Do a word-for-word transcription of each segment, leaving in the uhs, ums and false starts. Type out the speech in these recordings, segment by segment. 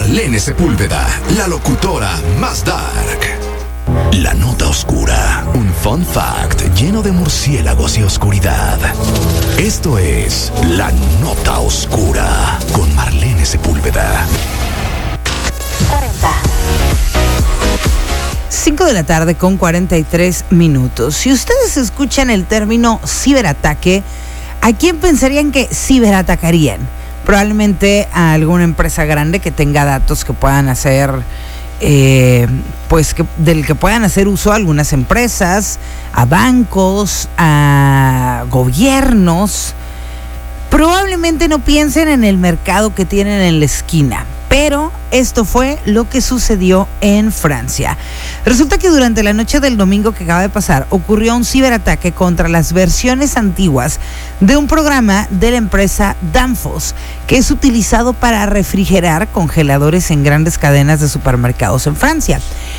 Marlene Sepúlveda, la locutora más dark. La nota oscura, un fun fact lleno de murciélagos y oscuridad. Esto es La Nota Oscura con Marlene Sepúlveda. cinco de la tarde con cuarenta y tres minutos. Si ustedes escuchan el término ciberataque, ¿a quién pensarían que ciberatacarían? Probablemente a alguna empresa grande que tenga datos que puedan hacer, eh, pues que, del que puedan hacer uso algunas empresas, a bancos, a gobiernos. Probablemente no piensen en el mercado que tienen en la esquina, pero esto fue lo que sucedió en Francia. Resulta que durante la noche del domingo que acaba de pasar, ocurrió un ciberataque contra las versiones antiguas de un programa de la empresa Danfoss, que es utilizado para refrigerar congeladores en grandes cadenas de supermercados en Francia.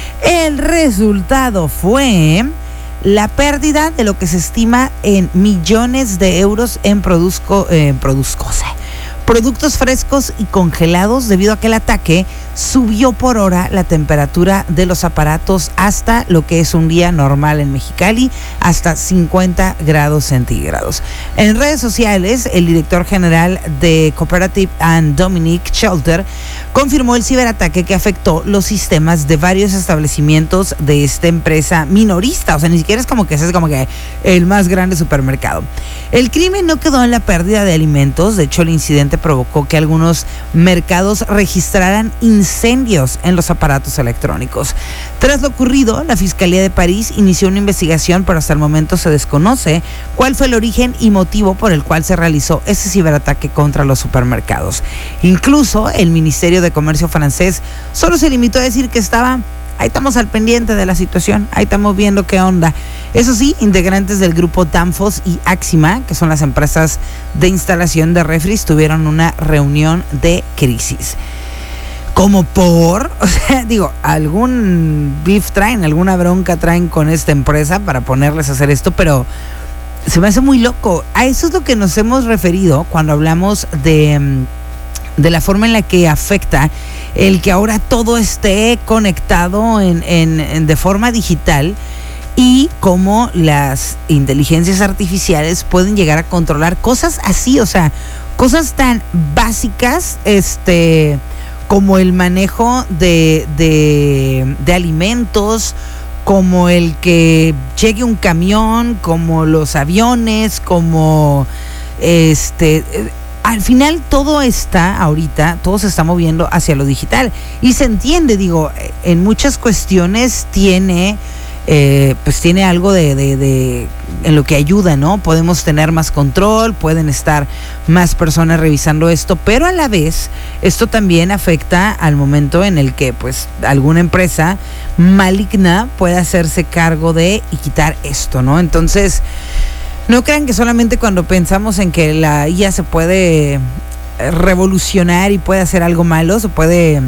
El resultado fue la pérdida de lo que se estima en millones de euros en produzco, eh, produzcose. productos frescos y congelados, debido a que el ataque subió por hora la temperatura de los aparatos hasta lo que es un día normal en Mexicali, hasta cincuenta grados centígrados. En redes sociales, el director general de Cooperative and Dominic Shelter confirmó el ciberataque que afectó los sistemas de varios establecimientos de esta empresa minorista. O sea, ni siquiera es como que ese es como que el más grande supermercado. El crimen no quedó en la pérdida de alimentos. De hecho, el incidente provocó que algunos mercados registraran incendios en los aparatos electrónicos. Tras lo ocurrido, la Fiscalía de París inició una investigación, pero hasta el momento se desconoce cuál fue el origen y motivo por el cual se realizó ese ciberataque contra los supermercados. Incluso el Ministerio de Comercio francés solo se limitó a decir que estaba ahí estamos al pendiente de la situación, ahí estamos viendo qué onda. Eso sí, integrantes del grupo Danfoss y Axima, que son las empresas de instalación de refris, tuvieron una reunión de crisis. Como por, o sea, digo, algún beef traen, alguna bronca traen con esta empresa para ponerles a hacer esto, pero se me hace muy loco. A eso es lo que nos hemos referido cuando hablamos de, de la forma en la que afecta el que ahora todo esté conectado en, en, en de forma digital, y cómo las inteligencias artificiales pueden llegar a controlar cosas así, o sea, cosas tan básicas, este, como el manejo de, de, de alimentos, como el que llegue un camión, como los aviones, como este... Al final todo está ahorita, todo se está moviendo hacia lo digital y se entiende, digo, en muchas cuestiones tiene, eh, pues tiene algo de, de, de, en lo que ayuda, ¿no? Podemos tener más control, pueden estar más personas revisando esto, pero a la vez esto también afecta al momento en el que, pues, alguna empresa maligna puede hacerse cargo de y quitar esto, ¿no? Entonces, no crean que solamente cuando pensamos en que la I A se puede revolucionar y puede hacer algo malo, se puede,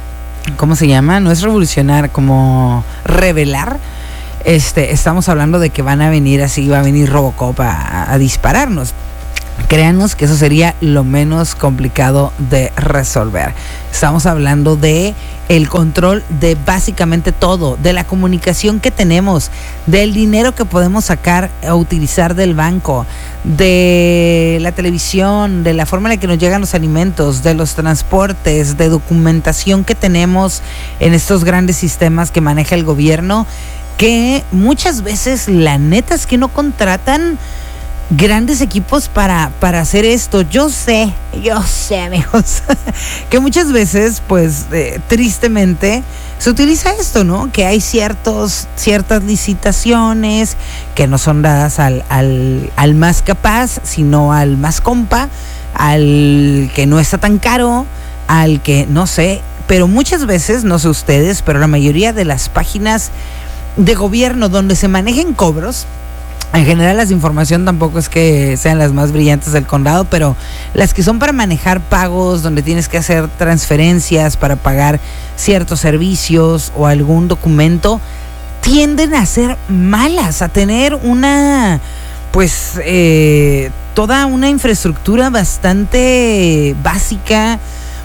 ¿cómo se llama? No es revolucionar, como revelar. Este, estamos hablando de que van a venir así, va a venir Robocop a, a dispararnos. Créanos que eso sería lo menos complicado de resolver. Estamos hablando de el control de básicamente todo, de la comunicación que tenemos, del dinero que podemos sacar o utilizar del banco, de la televisión, de la forma en la que nos llegan los alimentos, de los transportes, de documentación que tenemos en estos grandes sistemas que maneja el gobierno, que muchas veces la neta es que no contratan grandes equipos para, para hacer esto. Yo sé, yo sé, amigos, que muchas veces, pues, eh, tristemente, se utiliza esto, ¿no? Que hay ciertos, ciertas licitaciones que no son dadas al, al, al más capaz, sino al más compa, al que no está tan caro, al que, no sé, pero muchas veces, no sé ustedes, pero la mayoría de las páginas de gobierno donde se manejen cobros, en general las de información tampoco es que sean las más brillantes del condado, pero las que son para manejar pagos, donde tienes que hacer transferencias para pagar ciertos servicios o algún documento, tienden a ser malas, a tener una, pues, eh, toda una infraestructura bastante básica,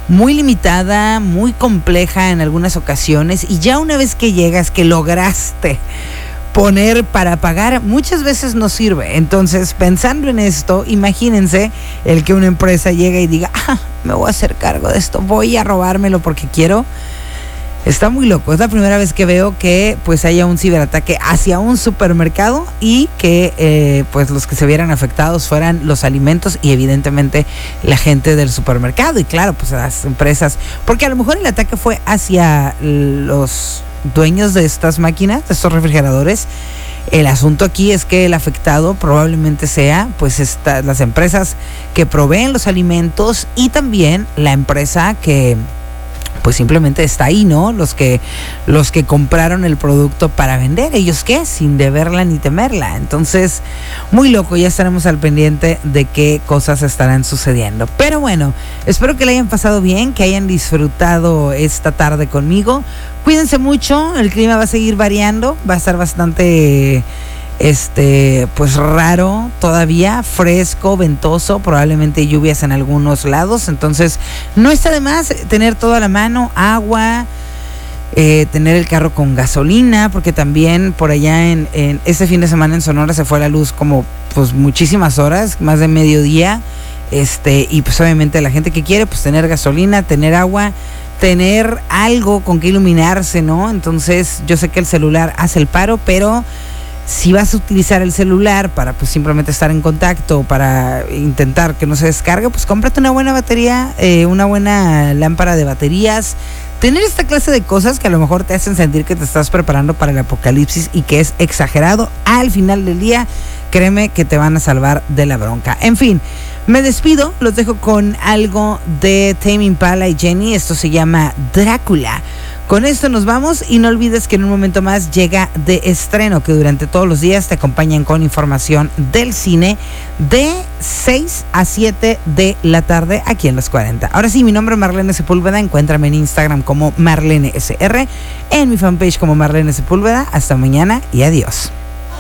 muy limitada, muy compleja en algunas ocasiones, y ya una vez que llegas, que lograste poner para pagar, muchas veces no sirve. Entonces, pensando en esto, imagínense el que una empresa llega y diga, ah, me voy a hacer cargo de esto, voy a robármelo porque quiero. Está muy loco. Es la primera vez que veo que pues haya un ciberataque hacia un supermercado y que eh, pues los que se vieran afectados fueran los alimentos y evidentemente la gente del supermercado y claro, pues las empresas, porque a lo mejor el ataque fue hacia los dueños de estas máquinas, de estos refrigeradores. El asunto aquí es que el afectado probablemente sea pues esta, las empresas que proveen los alimentos y también la empresa que pues simplemente está ahí, ¿no? Los que los que compraron el producto para vender, ¿ellos qué? Sin deberla ni temerla. Entonces, muy loco, ya estaremos al pendiente de qué cosas estarán sucediendo. Pero bueno, espero que le hayan pasado bien, que hayan disfrutado esta tarde conmigo. Cuídense mucho, el clima va a seguir variando, va a estar bastante este pues raro todavía, fresco, ventoso, probablemente lluvias en algunos lados, entonces no está de más tener todo a la mano, agua, eh, tener el carro con gasolina, porque también por allá en, en este fin de semana en Sonora se fue la luz como pues muchísimas horas, más de mediodía, este y pues obviamente la gente que quiere pues tener gasolina, tener agua, tener algo con que iluminarse, ¿no? Entonces yo sé que el celular hace el paro, pero si vas a utilizar el celular para pues simplemente estar en contacto, para intentar que no se descargue, pues cómprate una buena batería, eh, una buena lámpara de baterías. Tener esta clase de cosas que a lo mejor te hacen sentir que te estás preparando para el apocalipsis y que es exagerado, al final del día, créeme que te van a salvar de la bronca. En fin, me despido, los dejo con algo de Tame Impala y Jenny, esto se llama Drácula. Con esto nos vamos y no olvides que en un momento más llega De Estreno, que durante todos los días te acompañan con información del cine de seis a siete de la tarde aquí en Los cuarenta. Ahora sí, mi nombre es Marlene Sepúlveda, encuéntrame en Instagram como Marlene S R, en mi fanpage como Marlene Sepúlveda. Hasta mañana y adiós.